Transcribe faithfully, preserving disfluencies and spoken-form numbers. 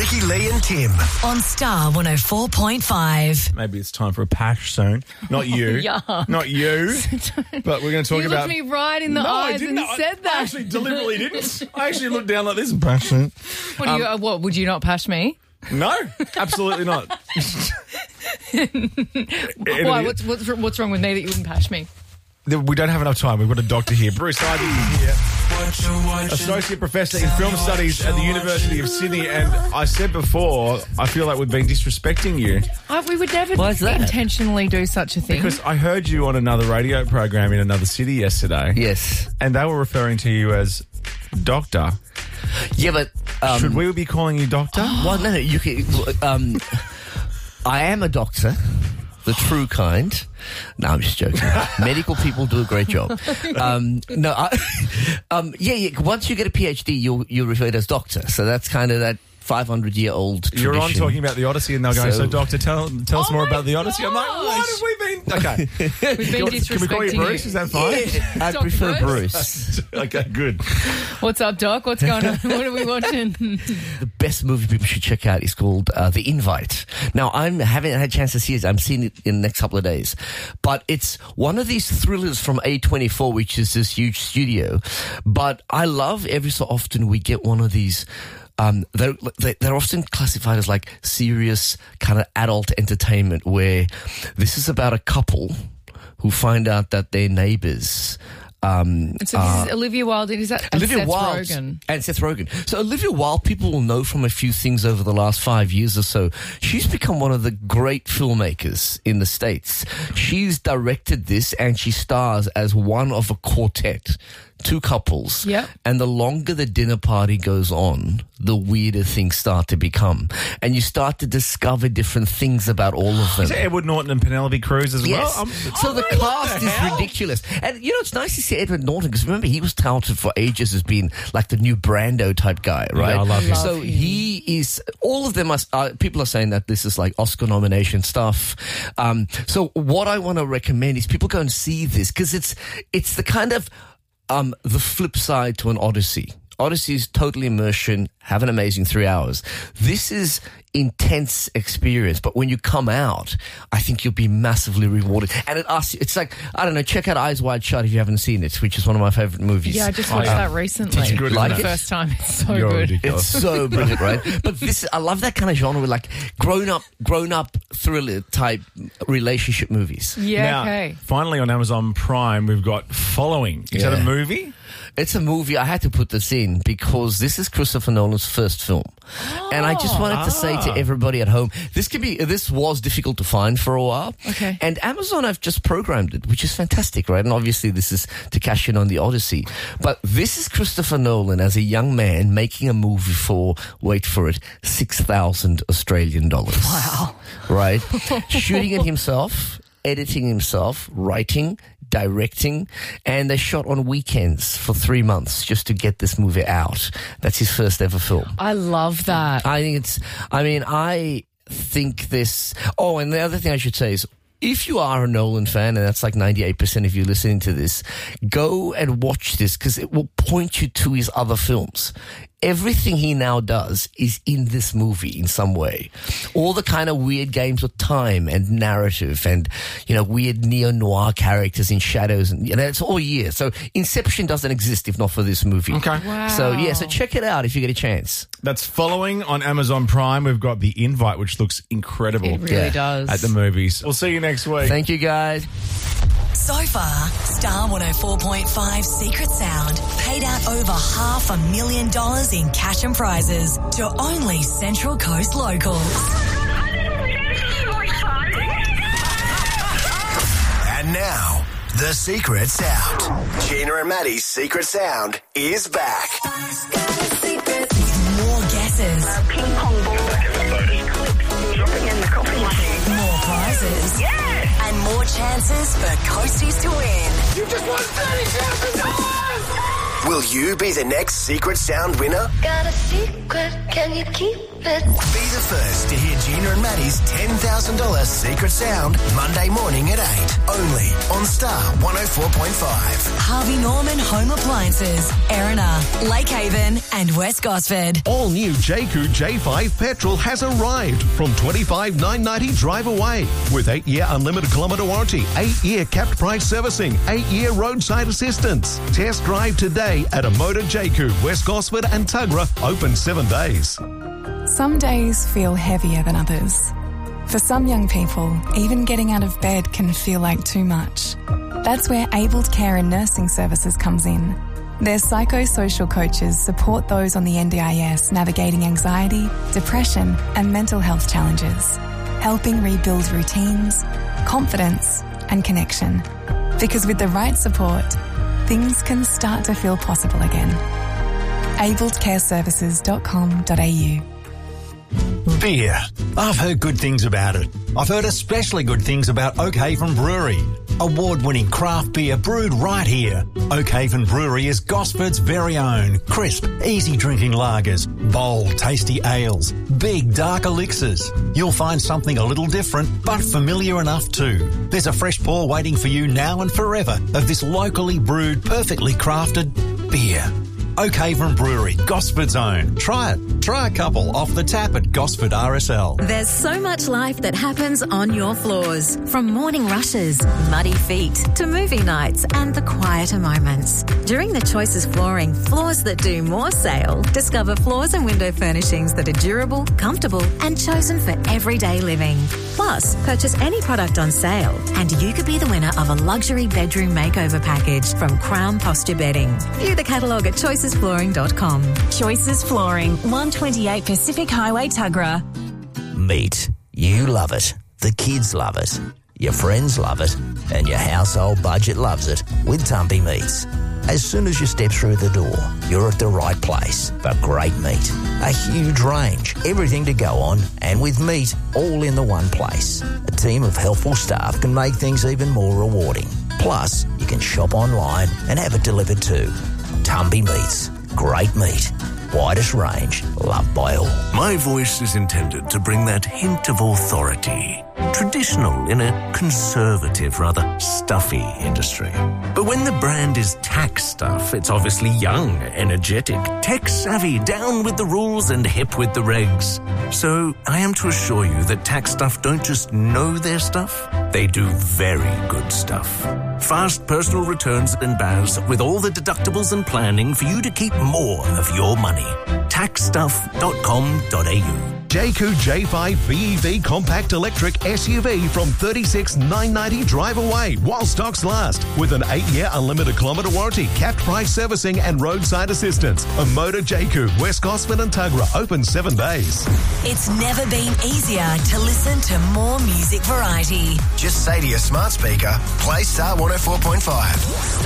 Ricky, Lee and Tim. On Star one oh four point five. Maybe it's time for a pash soon. Not you. Yuck. Not you. But we're going to talk You about... looked me right in the no, I eyes didn't. and I, said that. I actually deliberately didn't. I actually looked down like this and pash soon. What, do you, uh, what, would you not pash me? No, absolutely not. Why? What's, what's, what's wrong with me that you wouldn't pash me? We don't have enough time. We've got a doctor here. Bruce Ivey is here. Associate Professor in Film Studies at the University of Sydney. And I said before, I feel like we've been disrespecting you. Uh, we would never Why is that? intentionally do such a thing. Because I heard you on another radio program in another city yesterday. Yes. And they were referring to you as Doctor. Yeah, but... Um, Should we be calling you Doctor? well, no, no, you can... Um, I am a doctor. The true kind. No, I'm just joking. Medical people do a great job. Um, no, I, um, yeah, yeah. Once you get a PhD, you're you're referred as doctor. So that's kind of that five hundred year old tradition. You're on talking about the Odyssey, and they're going, so, So- Doctor, tell tell us Oh more my about the Odyssey. I'm like, gosh. what have we been? Okay, We've been disrespecting can we call you Bruce? you. Is that fine? I Doctor prefer Bruce? Bruce. Okay, good. What's up, Doc? What's going on? What are we watching? The best movie people should check out is called uh, The Invite. Now, I haven't had a chance to see it. I'm seeing it in the next couple of days. But it's one of these thrillers from A twenty-four, which is this huge studio. But I love every so often we get one of these... Um, they're, they're often classified as like serious kind of adult entertainment where this is about a couple who find out that their neighbors... Um, So this is Olivia Wilde. Is that and Olivia Seth Wilde Rogen? and Seth Rogen. So Olivia Wilde, people will know from a few things over the last five years or so. She's become one of the great filmmakers in the States. She's directed this and she stars as one of a quartet, two couples. Yep. And the longer the dinner party goes on, the weirder things start to become. And you start to discover different things about all of them. Is it Edward Norton and Penelope Cruz as Yes. well? I'm, so the oh, what cast the is hell? ridiculous. And, you know, it's nice to see Edward Norton because remember, he was touted for ages as being like the new Brando type guy, right? I love him. So Love him. he is, all of them are, uh, people are saying that this is like Oscar nomination stuff. Um, so what I want to recommend is people go and see this because it's, it's the kind of, um, the flip side to an Odyssey. Odyssey is total immersion, have an amazing three hours. This is intense experience, but when you come out, I think you'll be massively rewarded. And it asks, it's like, I don't know, check out Eyes Wide Shut if you haven't seen it, which is one of my favorite movies. Yeah, I just watched Oh, yeah. that recently. It's good, for isn't the it? first time. It's so You're good. ridiculous. It's so brilliant, right? But this, I love that kind of genre with like grown up, grown up thriller type relationship movies. Yeah, now, okay. finally on Amazon Prime, we've got Following. Is that Yeah. a movie? It's a movie. I had to put this in because this is Christopher Nolan's first film. And I just wanted to say to everybody at home, this could be, this was difficult to find for a while. Okay. And Amazon have just programmed it, which is fantastic, right? And obviously this is to cash in on the Odyssey. But this is Christopher Nolan as a young man making a movie for, wait for it, six thousand Australian dollars. Wow. Right? Shooting it himself, editing himself, writing, directing, and they shot on weekends for three months just to get this movie out. That's his first ever film. I love that. I think it's, I mean, I think this, oh, and the other thing I should say is, if you are a Nolan fan, and that's like ninety-eight percent of you listening to this, go and watch this because it will point you to his other films. Everything he now does is in this movie in some way. All the kind of weird games with time and narrative and, you know, weird neo-noir characters in shadows. And you know, it's all year. So Inception doesn't exist if not for this movie. Okay. Wow. So, yeah, so check it out if you get a chance. That's Following on Amazon Prime. We've got The Invite, which looks incredible It really Yeah. does. at the movies. We'll see you next week. Thank you, guys. So far, Star one oh four point five Secret Sound paid out over half a million dollars in cash and prizes to only Central Coast locals. And now, the Secret Sound. Gina and Maddie's Secret Sound is back. More guesses, Ping pong ball. Dropping in the coffee machine. more prizes, and more chances for Coasties to win. You just won thirty thousand dollars! Will you be the next Secret Sound winner? Got a secret, Can you keep it? Be the first to hear Gina and Maddie's ten thousand dollars Secret Sound Monday morning at eight. Only on Star one oh four point five. Harvey Norman Home Appliances, Erina, Lake Haven and West Gosford. All new J Q J five petrol has arrived from twenty-five thousand nine hundred ninety drive away with eight-year unlimited kilometre warranty, eight-year capped price servicing, eight-year roadside assistance. Test drive today at a Motor J Q, West Gosford and Tuggerah, open seven days. Some days feel heavier than others. For some young people, even getting out of bed can feel like too much. That's where Abled Care and Nursing Services comes in. Their psychosocial coaches support those on the N D I S navigating anxiety, depression and mental health challenges, helping rebuild routines, confidence and connection. Because with the right support, things can start to feel possible again. abled care services dot com dot a u. Beer. I've heard good things about it. I've heard especially good things about Oakhaven Brewery. Award-winning craft beer brewed right here. Oakhaven Brewery is Gosford's very own. Crisp, easy-drinking lagers, bold, tasty ales, big, dark elixirs. You'll find something a little different, but familiar enough too. There's a fresh pour waiting for you now and forever of this locally brewed, perfectly crafted beer. Oakhaven Brewery, Gosford's own. Try it. Try a couple off the tap at Gosford R S L. There's so much life that happens on your floors. From morning rushes, muddy feet, to movie nights and the quieter moments. During the Choices Flooring Floors That Do More sale, discover floors and window furnishings that are durable, comfortable and chosen for everyday living. Plus, purchase any product on sale and you could be the winner of a luxury bedroom makeover package from Crown Posture Bedding. View the catalogue at choices flooring dot com. Choices Flooring, one twenty-eight Pacific Highway, Tuggerah. Meat. You love it. The kids love it. Your friends love it. And your household budget loves it with Tumpy Meats. As soon as you step through the door, you're at the right place for great meat. A huge range, everything to go on, and with meat all in the one place. A team of helpful staff can make things even more rewarding. Plus, you can shop online and have it delivered too. Tumpy Meats. Great meat. Widest range. Loved by all. My voice is intended to bring that hint of authority. Traditional in a conservative, rather stuffy industry. But when the brand is tax stuff, it's obviously young, energetic, tech-savvy, down with the rules and hip with the regs. So I am to assure you that tax stuff don't just know their stuff, they do very good stuff. Fast personal returns and B A S with all the deductibles and planning for you to keep more of your money. tax stuff dot com dot a u. J Q J five B E V compact electric S U V from thirty-six thousand nine hundred ninety drive away while stocks last with an eight-year unlimited kilometre warranty, capped price servicing and roadside assistance. A Motor J Q, West Gosford and Tuggerah, open seven days. It's never been easier to listen to more music variety. Just say to your smart speaker, play Star one oh four point five.